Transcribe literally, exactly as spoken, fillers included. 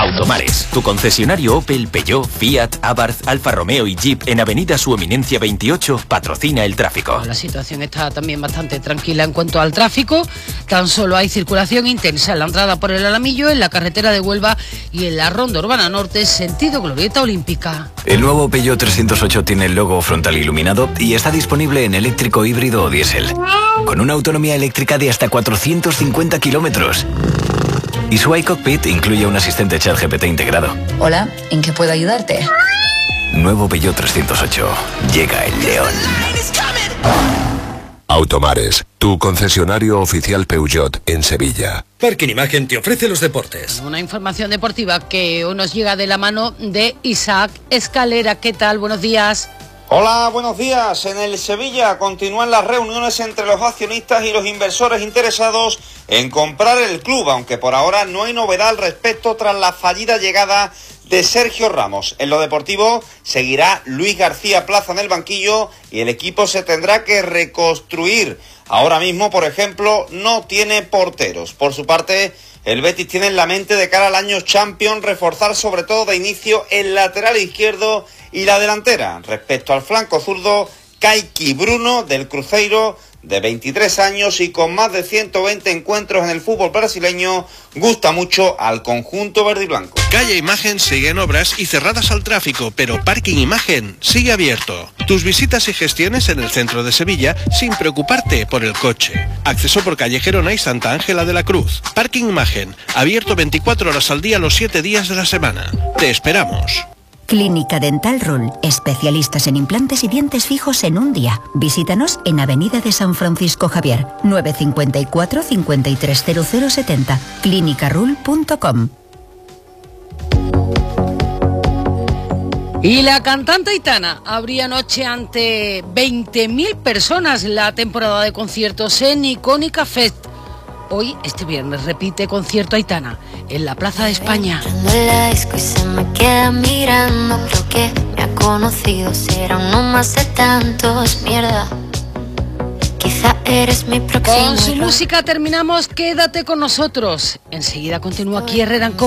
Automares, tu concesionario Opel, Peugeot, Fiat, Abarth, Alfa Romeo y Jeep en Avenida Su Eminencia veintiocho patrocina el tráfico. La situación está también bastante tranquila en cuanto al tráfico. Tan solo hay circulación intensa en la entrada por el Alamillo, en la carretera de Huelva y en la Ronda Urbana Norte, sentido Glorieta Olímpica. El nuevo Peugeot trescientos ocho tiene el logo frontal iluminado y está disponible en eléctrico, híbrido o diésel, con una autonomía eléctrica de hasta cuatrocientos cincuenta kilómetros. Y su iCockpit incluye un asistente ChatGPT integrado. Hola, ¿en qué puedo ayudarte? Nuevo Peugeot trescientos ocho. Llega el león. Automares, tu concesionario oficial Peugeot en Sevilla. Parking Imagen te ofrece los deportes. Una información deportiva que hoy nos llega de la mano de Isaac Escalera. ¿Qué tal? Buenos días. Hola, buenos días. En el Sevilla continúan las reuniones entre los accionistas y los inversores interesados en comprar el club, aunque por ahora no hay novedad al respecto tras la fallida llegada de Sergio Ramos. En lo deportivo seguirá Luis García Plaza en el banquillo y el equipo se tendrá que reconstruir. Ahora mismo, por ejemplo, no tiene porteros. Por su parte, el Betis tiene en la mente de cara al año Champions reforzar sobre todo de inicio el lateral izquierdo y la delantera. Respecto al flanco zurdo, Kaiki Bruno del Cruzeiro, de veintitrés años y con más de ciento veinte encuentros en el fútbol brasileño, gusta mucho al conjunto verde y blanco. Calle Imagen sigue en obras y cerradas al tráfico, pero Parking Imagen sigue abierto. Tus visitas y gestiones en el centro de Sevilla sin preocuparte por el coche. Acceso por calle Gerona y Santa Ángela de la Cruz. Parking Imagen, abierto veinticuatro horas al día los siete días de la semana. Te esperamos. Clínica Dental Rul, especialistas en implantes y dientes fijos en un día. Visítanos en Avenida de San Francisco Javier, nueve cinco cuatro, cinco tres cero cero siete cero, clínica rul punto com. Y la cantante Aitana abría anoche ante veinte mil personas la temporada de conciertos en Icónica Fest. Hoy, este viernes, repite concierto Aitana en la Plaza de España. Se me queda mirando, creo que me ha conocido, será uno más de tantos, mierda. Quizá eres mi próximo. Con su música terminamos, quédate con nosotros. Enseguida continúa aquí Herrera en